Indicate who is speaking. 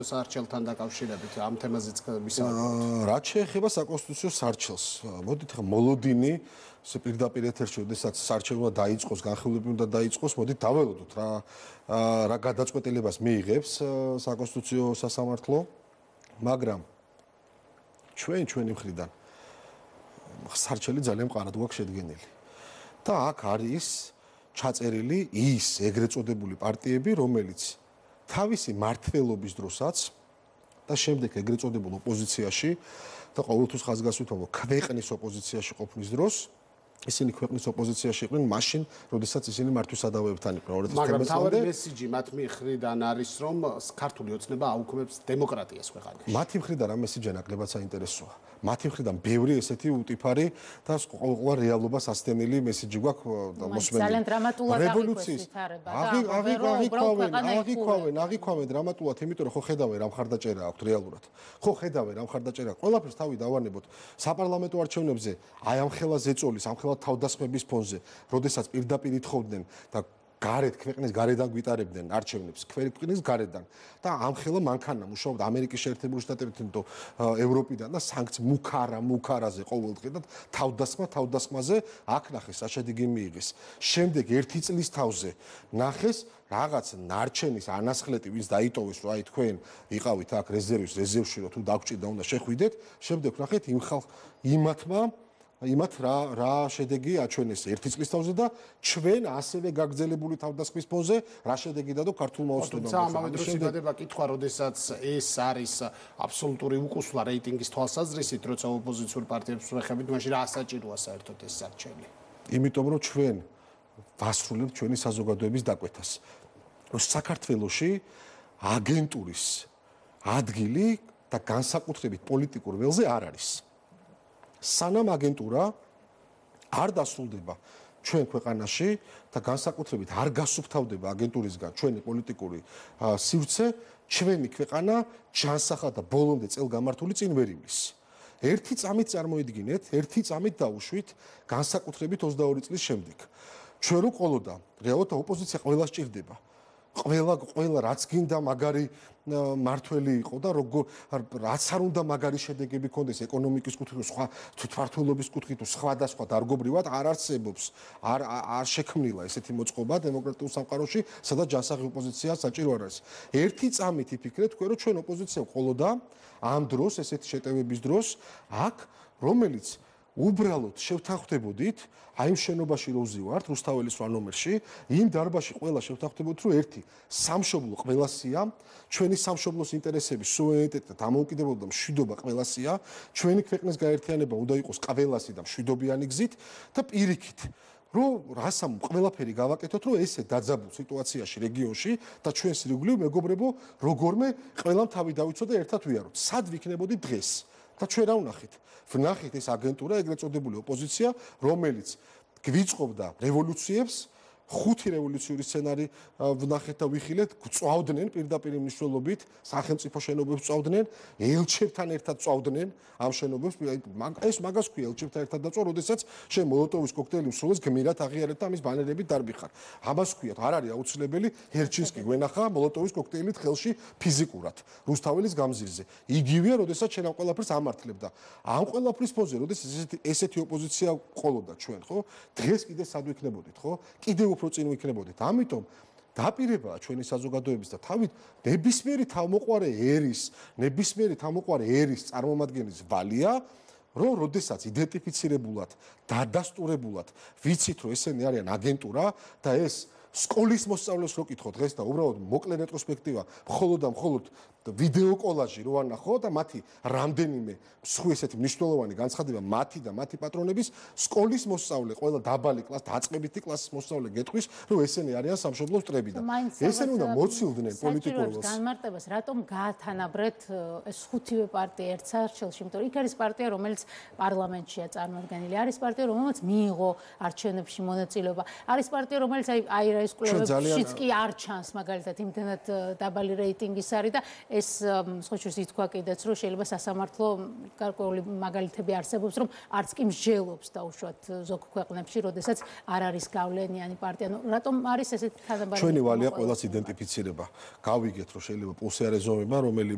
Speaker 1: საარჩელთან დაკავშირებით ამ თემაზეც ვისაუბრებთ.
Speaker 2: რაც შეეხება საკონსტიტუციო სარჩელს, მოდით ხა მოლოდინი პირდაპირ ეთერში, როდესაც სარჩელი უნდა დაიწყოს, განხილვები უნდა დაიწყოს, მოდით დაველოდოთ რა გადაწყვეტილებას მიიღებს საკონსტიტუციო სასამართლო, მაგრამ ჩვენი მხრიდან სარჩელი ძალიან მყარად გვაქვს შედგენილი. და აქ არის ჩაწერილი ის ეგრეთ წოდებული პარტიები, რომელიც თავისი მართლობის დროსაც და შემდეგ ეგრეთ წოდებულ ოპოზიციაში და ყოველთვის ხაზგასვით რომ ქვეყნის ოპოზიციაში ყოფნის დროს ისინი ქვეყნის ოპოზიციაში იყვნენ მაშინ, როდესაც ისინი მართვის სადავეებთან იყვნენ 2013 წლამდე.
Speaker 1: მაგრამ თავი მესიჯი მათ მხრიდან არის, რომ ქართული ოცნება აუქმებს დემოკრატიას ქვეყანაში.
Speaker 2: მათი მხრიდან რა მესიჯი ნაკლებად საინტერესოა. მათი მხრიდან ბევრი ესეთი უტიფარი და ყოველგვარ რეალობას ასთენილი მესიჯი გვაქვს მოსმენილი.
Speaker 3: ძალიან დრამატულად
Speaker 2: რევოლუციის აღიქვამენ დრამატულად, იმიტომ რომ ხო ხედავენ რა მხარდაჭერა აქვთ რეალურად. ხო ხედავენ რა მხარდაჭერა. ყველაფერს თავი დავანებოთ საპარლამენტო არჩევნებზე, აი ამ ხელა ზეწოლის, ამ ხელა თავდასხმების ფონზე, როდესაც პირდაპირ ითხოვდნენ და გარეთ ქვეყნის გარედან გვიტარებდნენ არჩევნებს, ქვეყნის გარედან და ამ ხელა მანქანა მუშაობდა ამერიკის შეერთებული შტატებიდან და ევროპიდან და სანქცი მუქარაზე ყოველდღე და თავდასხმაზე აქ ნახეს რა შედეგი მიიღეს. შემდეგ 1 წლის თავზე ნახეს რაღაც ნარჩენის ანასხლეტი ვინც დაიტოვეს რომ აი თქვენ იყავით აქ რეზერვში რომ თუ დაგჭირდა უნდა შეხვიდეთ. შემდეგ ნახეთ იმათ რა შედეგი აჩვენეს 1 წლის თავზე და ჩვენ ასევე გაგრძელებული თავდასხმის ფონზე რა შედეგი დადო ქართულმა ოცნებამ.
Speaker 1: თუმცა ამავე დროს იბადება კითხვა, როდესაც ეს არის აბსოლუტური უკუსლა რეიტინგის თვალსაზრისით, როცა ოპოზიციურ პარტიებს ვეხებით, მაშინ რა საჭიროა საერთოდ ეს სარჩელი?
Speaker 2: იმიტომ რომ ჩვენ ვასრულებთ ჩვენი საზოგადოების დაკვეთას. რომ საქართველოში აგენტურის ადგილი და განსაკუთრებით პოლიტიკურ ველზე არ არის. სანამ აგენტურა არ დასრულდება ჩვენ ქვეყანაში და განსაკუთრებით არ გასუფთავდება აგენტურისგან ჩვენი პოლიტიკური სივრცე, ჩვენი ქვეყანა ჯანსაღად და ბოლომდე წელგამართული წინ ვერ ივლის. ერთი წამით წარმოიდგინეთ, ერთი წამით დაუშვით განსაკუთრებით 22 წლის შემდეგ. ჩვენ რო ყოლოდა, რეალურად ოპოზიცია ყველა სჭირდება. ყველა რაც გინდა მაგარი მართველი იყო და რაც არ უნდა მაგარი შედეგები ქონდეს ეკონომიკის კუთხით, სხვა თვითმმართველობის კუთხით, სხვადასხვა დარგობრივად არ არსებობს, არ შექმნილა ესეთი მოწყობა დემოკრატიულ სამყაროში, სადაც ჯანსაღი ოპოზიცია საჭირო არ არის. ერთი წამით იფიქრეთ თქვენ, რომ ჩვენ ოპოზიცია ყოლოდა ამ დროს, ესეთი შეტევების დროს, აქ რომელიც უბრალოდ შევთანხმდებოდით, აი იმ შენობაში რო ვზივართ, რუსთაველის 8 ნომერში, იმ დარბაზში ყველა შევთანხმდებოდით, რომ ერთი სამშობლო ყველასია, ჩვენი სამშობლოს ინტერესების სუვერენიტეტი და დამოუკიდებლობა და მშვიდობა ყველასია, ჩვენი ქვეყნის გაერთიანება უნდა იყოს ყველასი და მშვიდობიანი გზით და პირიქით რომ რასამ ყველაფერი გავაკეთოთ, რომ ესე დაძაბულ სიტუაციაში რეგიონში და ჩვენს ირგვლივ მეგობრებო, როგორმე ყველამ თავი დავიცვა და ერთად ვიაროთ. სად ვიქნებოდი დღეს? და ჩვენ რა ვნახეთ? ვნახეთ ეს აგენტურა, ეგრეთ წოდებული ოპოზიცია, რომელიც გვიწყობდა რევოლუციებს, 5 რევოლუციური სცენარი ვნახეთ და ვიხილეთ, წვავდნენ პირდაპირ მნიშვნელობით, სახელმწიფო შენობებს წვავდნენ, ელჩებთან ერთად წვავდნენ ამ შენობებს, ეს მაგას ქვია ელჩებთან ერთად დაწვა, როდესაც შენ მოლოტოვის კოქტეილი მსრულეს გმირად აღიარებ და ამის ბანერებით დარბიხარ. ამას ქვიათ, არ არის აუცილებელი ჰერჩინსკი გვენახა მოლოტოვის კოქტეილით ხელში ფიზიკურად, რუსთაველის გამზირზე. იგივეა, როდესაც შენ ამ ყველაფერს ამართლებ და ამ ყველაფრის ფონზე, როდესაც ესეთი ოპოზიცია ყოლოდა ჩვენ, ხო? დღეს კიდე სად ვიქნებოდით, ხო? კიდევ უფრო წინ ვიქნებოდით. ამიტომ დაპირებაა ჩვენი საზოგადოების და თავით ნებისმიერი თავმოყვარე ერის წარმომადგენლის ვალია, რომ როდესაც იდენტიფიცირებულად, დადასტურებულად ვიცით, რომ ესენი არიან აგენტურა და ეს სკოლის მოსწავლეს რო კითხო დღეს და უბრალოდ მოკლე რეტროსპექტივა, მხოლოდ ვიდეო კოლაჟი რო ანახო და მათი რამდენიმე სხვა ესეთი მნიშვნელოვანი განცხადება მათი და მათი პატრონების სკოლის მოსწავლე, ყველა დაბალი კლასი, დაწყებითი კლასის მოსწავლე გეტყვის, რომ ესენი არიან სამშობლოს მტრებიდან. ესენი უნდა მოცილდნენ პოლიტიკურ ველს.
Speaker 3: განმარტებას რატომ გაათანაბრეთ ეს 5-ვე პარტია ერთ საარჩევნში, იმიტომ რომ იქ არის პარტია, რომელიც პარლამენტშია წარმოადგენილი, არის პარტია, რომელსაც მიიღო არჩევნებში მონაწილეობა, არის პარტია, რომელიც აი რა ეს კვლევებშიც კი არ ჩანს, მაგალითად, იმდენად დაბალი რეიტინგის არის და ეს სხვაშორის ითქვა კიდეც, რომ შეიძლება სასამართლო გარკვეული მაგალითები არსებობს, რომ არც კი მსჯელობს დაუშვათ ზოგ ქვეყნებში, როდესაც არ არის გავლენიანი პარტია. რატომ არის ესეთი თანაბარი?
Speaker 2: ჩვენი ვალია ყველას იდენტიფიცირება. გავიგეთ, რომ შეიძლება პულსე არ ეზომება, რომელი